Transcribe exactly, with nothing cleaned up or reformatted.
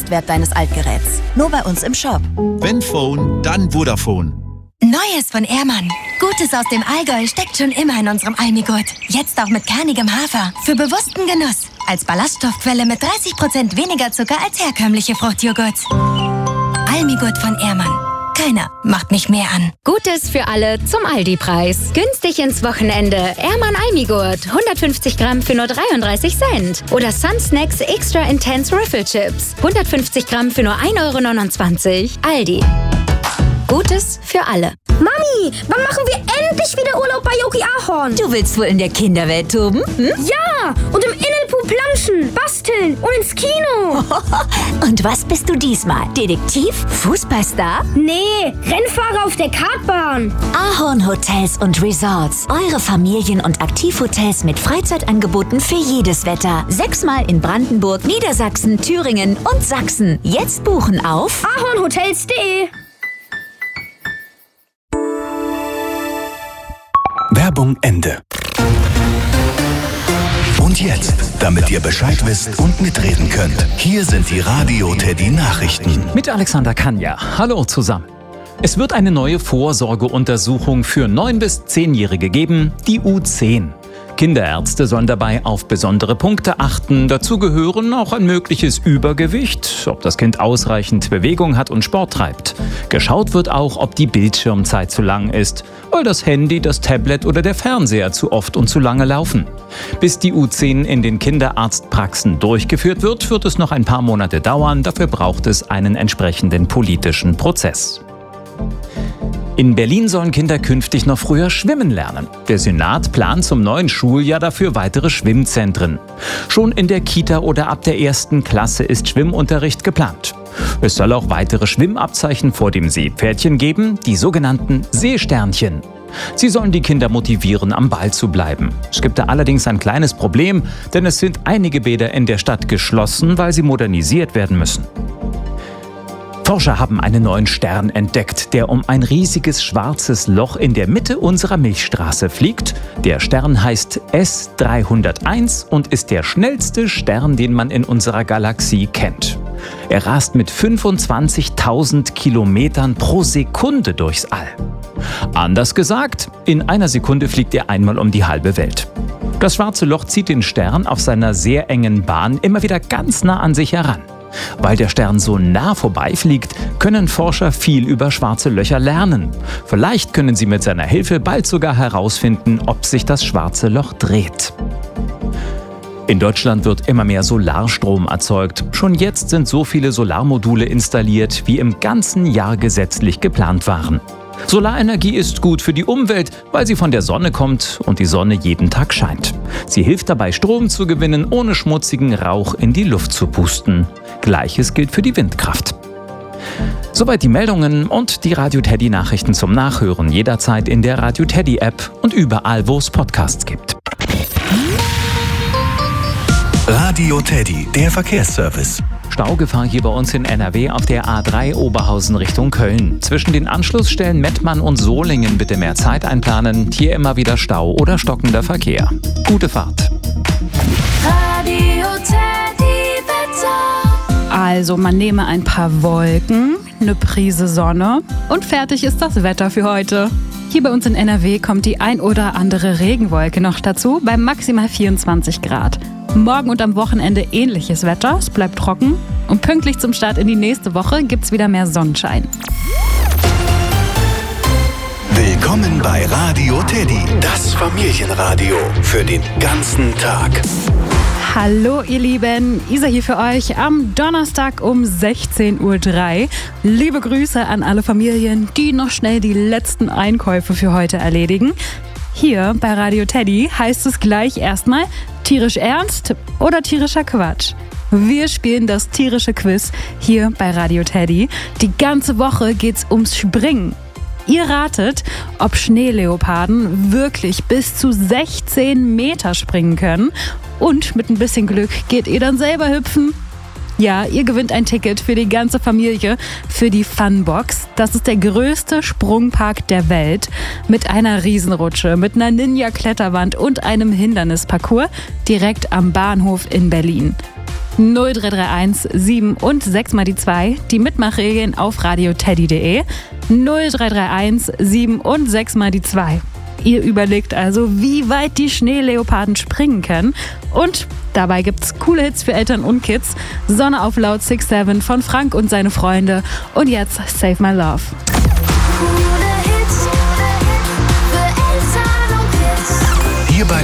Gesamtwert deines Altgeräts. Nur bei uns im Shop. Wenn Phone, dann Vodafone. Neues von Ehrmann. Gutes aus dem Allgäu steckt schon immer in unserem Almigurt. Jetzt auch mit kernigem Hafer. Für bewussten Genuss. Als Ballaststoffquelle mit dreißig Prozent weniger Zucker als herkömmliche Fruchtjoghurts. Almigurt von Ehrmann. Keiner macht mich mehr an. Gutes für alle zum Aldi-Preis. Günstig ins Wochenende. Ehrmann Almigurt. hundertfünfzig Gramm für nur dreiunddreißig Cent. Oder Sun Snacks Extra Intense Riffle Chips. hundertfünfzig Gramm für nur ein Euro neunundzwanzig. Aldi. Gutes für alle. Mami, wann machen wir endlich wieder Urlaub bei Yogi Ahorn? Du willst wohl in der Kinderwelt toben? Hm? Ja, und im Innenpool planschen, basteln und ins Kino. Und was bist du diesmal? Detektiv? Fußballstar? Nee, Rennfahrer auf der Kartbahn. Ahorn Hotels und Resorts. Eure Familien- und Aktivhotels mit Freizeitangeboten für jedes Wetter. Sechsmal in Brandenburg, Niedersachsen, Thüringen und Sachsen. Jetzt buchen auf ahornhotels punkt de. Werbung Ende. Und jetzt, damit ihr Bescheid wisst und mitreden könnt, hier sind die Radio Teddy Nachrichten. Mit Alexander Kanja. Hallo zusammen. Es wird eine neue Vorsorgeuntersuchung für neun- bis zehnjährige geben, die U zehn. Kinderärzte sollen dabei auf besondere Punkte achten. Dazu gehören auch ein mögliches Übergewicht, ob das Kind ausreichend Bewegung hat und Sport treibt. Geschaut wird auch, ob die Bildschirmzeit zu lang ist, weil das Handy, das Tablet oder der Fernseher zu oft und zu lange laufen. Bis die U zehn in den Kinderarztpraxen durchgeführt wird, wird es noch ein paar Monate dauern. Dafür braucht es einen entsprechenden politischen Prozess. In Berlin sollen Kinder künftig noch früher schwimmen lernen. Der Senat plant zum neuen Schuljahr dafür weitere Schwimmzentren. Schon in der Kita oder ab der ersten Klasse ist Schwimmunterricht geplant. Es soll auch weitere Schwimmabzeichen vor dem Seepferdchen geben, die sogenannten Seesternchen. Sie sollen die Kinder motivieren, am Ball zu bleiben. Es gibt da allerdings ein kleines Problem, denn es sind einige Bäder in der Stadt geschlossen, weil sie modernisiert werden müssen. Forscher haben einen neuen Stern entdeckt, der um ein riesiges schwarzes Loch in der Mitte unserer Milchstraße fliegt. Der Stern heißt S dreihunderteins und ist der schnellste Stern, den man in unserer Galaxie kennt. Er rast mit fünfundzwanzigtausend Kilometern pro Sekunde durchs All. Anders gesagt, in einer Sekunde fliegt er einmal um die halbe Welt. Das schwarze Loch zieht den Stern auf seiner sehr engen Bahn immer wieder ganz nah an sich heran. Weil der Stern so nah vorbeifliegt, können Forscher viel über schwarze Löcher lernen. Vielleicht können sie mit seiner Hilfe bald sogar herausfinden, ob sich das schwarze Loch dreht. In Deutschland wird immer mehr Solarstrom erzeugt. Schon jetzt sind so viele Solarmodule installiert, wie im ganzen Jahr gesetzlich geplant waren. Solarenergie ist gut für die Umwelt, weil sie von der Sonne kommt und die Sonne jeden Tag scheint. Sie hilft dabei, Strom zu gewinnen, ohne schmutzigen Rauch in die Luft zu pusten. Gleiches gilt für die Windkraft. Soweit die Meldungen und die Radio Teddy Nachrichten zum Nachhören jederzeit in der Radio Teddy App und überall, wo es Podcasts gibt. Radio Teddy, der Verkehrsservice. Staugefahr hier bei uns in N R W auf der A drei Oberhausen Richtung Köln. Zwischen den Anschlussstellen Mettmann und Solingen bitte mehr Zeit einplanen. Hier immer wieder Stau oder stockender Verkehr. Gute Fahrt. Radio Teddy Wetter. Also man nehme ein paar Wolken, eine Prise Sonne und fertig ist das Wetter für heute. Hier bei uns in N R W kommt die ein oder andere Regenwolke noch dazu bei maximal vierundzwanzig Grad. Morgen und am Wochenende ähnliches Wetter, es bleibt trocken und pünktlich zum Start in die nächste Woche gibt's wieder mehr Sonnenschein. Willkommen bei Radio Teddy, das Familienradio für den ganzen Tag. Hallo ihr Lieben, Isa hier für euch am Donnerstag um sechzehn Uhr drei. Liebe Grüße an alle Familien, die noch schnell die letzten Einkäufe für heute erledigen. Hier bei Radio Teddy heißt es gleich erstmal tierisch ernst oder tierischer Quatsch. Wir spielen das tierische Quiz hier bei Radio Teddy. Die ganze Woche geht's ums Springen. Ihr ratet, ob Schneeleoparden wirklich bis zu sechzehn Meter springen können. Und mit ein bisschen Glück geht ihr dann selber hüpfen. Ja, ihr gewinnt ein Ticket für die ganze Familie für die Funbox. Das ist der größte Sprungpark der Welt mit einer Riesenrutsche, mit einer Ninja-Kletterwand und einem Hindernisparcours direkt am Bahnhof in Berlin. null drei drei eins sieben und sechs mal die zwei. Die Mitmachregeln auf radioteddy punkt de. null drei drei eins sieben und sechs mal die zwei. Ihr überlegt also, wie weit die Schneeleoparden springen können. Und dabei gibt's coole Hits für Eltern und Kids. Sonne auf laut six seven von Frank und seine Freunde. Und jetzt Save My Love. Hier bei